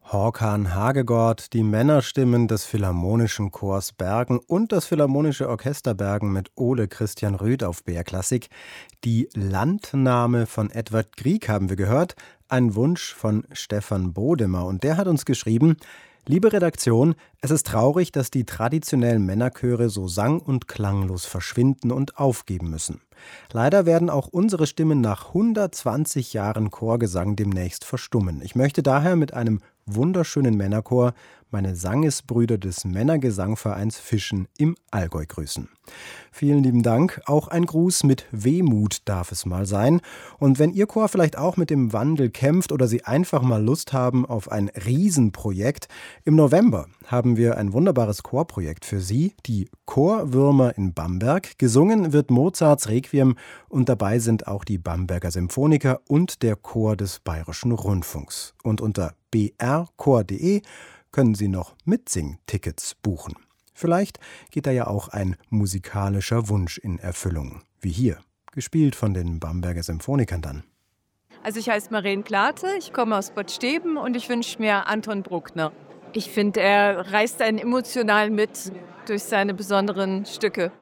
Håkan Hagegård, die Männerstimmen des Philharmonischen Chors Bergen und das Philharmonische Orchester Bergen mit Ole Christian Rüth auf BR Klassik. Die Landnahme von Edvard Grieg haben wir gehört, ein Wunsch von Stefan Bodemer. Und der hat uns geschrieben: Liebe Redaktion, es ist traurig, dass die traditionellen Männerchöre so sang- und klanglos verschwinden und aufgeben müssen. Leider werden auch unsere Stimmen nach 120 Jahren Chorgesang demnächst verstummen. Ich möchte daher mit einem wunderschönen Männerchor meine Sangesbrüder des Männergesangvereins Fischen im Allgäu grüßen. Vielen lieben Dank. Auch ein Gruß mit Wehmut darf es mal sein. Und wenn Ihr Chor vielleicht auch mit dem Wandel kämpft oder Sie einfach mal Lust haben auf ein Riesenprojekt, im November haben wir ein wunderbares Chorprojekt für Sie, die Chorwürmer in Bamberg. Gesungen wird Mozarts Requiem und dabei sind auch die Bamberger Symphoniker und der Chor des Bayerischen Rundfunks. Und unter brchor.de können Sie noch Mitsing-Tickets buchen. Vielleicht geht da ja auch ein musikalischer Wunsch in Erfüllung. Wie hier, gespielt von den Bamberger Symphonikern dann. Also ich heiße Maren Klate, ich komme aus Bad Steben und ich wünsche mir Anton Bruckner. Ich finde, er reißt einen emotional mit durch seine besonderen Stücke.